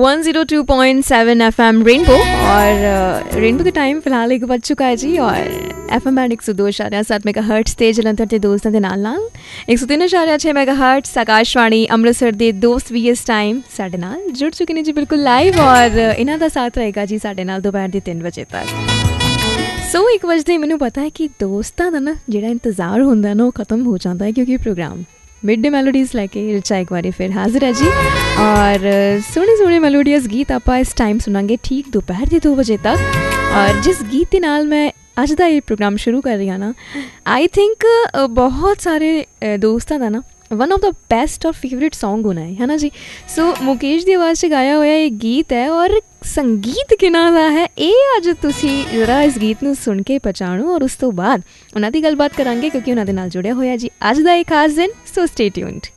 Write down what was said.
102.7 FM rainbow और rainbow का time फिलहाल 1 बज चुका है जी। और FM बैंड 102.7 मेगाहर्ट्ज़ ਤੇ ਜਲੰਧਰ ਦੇ ਦੋਸਤਾਂ ਦੇ ਨਾਲ 103.6 मेगाहर्ट्ज़ आकाशवाणी ਅੰਮ੍ਰਿਤਸਰ ਦੇ ਦੋਸਤ ਵੀ ਇਸ ਟਾਈਮ ਸਾਡੇ ਨਾਲ ਜੁੜ ਚੁੱਕੇ ਨੇ ਜੀ ਬਿਲਕੁਲ ਲਾਈਵ। ਔਰ ਇਹਨਾਂ ਦਾ ਸਾਥ ਰਹੇਗਾ ਜੀ ਸਾਡੇ ਨਾਲ ਦੁਪਹਿਰ ਦੇ 3 ਵਜੇ ਤੱਕ। ਸੋ 1 ਵਜੇ ਮੈਨੂੰ ਪਤਾ ਹੈ ਕਿ ਦੋਸਤਾਂ ਦਾ ਨਾ ਜਿਹੜਾ ਇੰਤਜ਼ਾਰ ਹੁੰਦਾ ਨਾ ਉਹ ਖਤਮ ਹੋ ਜਾਂਦਾ ਹੈ, ਕਿਉਂਕਿ ਪ੍ਰੋਗਰਾਮ मिड डे मेलोडीज़ लैके रिचा एक बार फिर हाजिर है जी। और सोहने सोहने मेलोडीज़ गीत आप इस टाइम सुनांगे ठीक दोपहर के 2 बजे तक। और जिस गीत के नाल मैं अज का ये प्रोग्राम शुरू कर रही हाँ ना, आई थिंक बहुत सारे दोस्तों का ना वन ऑफ द बेस्ट और फेवरेट सॉन्ग होना है ना जी। सो मुकेश की आवाज़ से गाया हुआ ये गीत है और संगीत किना दा है ये अज तुसी जरा इस गीत नूं सुन के पहचाणो और उस तो बाद उन्हां दी गलबात करांगे, क्योंकि उन्हां दे नाल जुड़िया होया जी अज दा एक खास दिन। So stay tuned.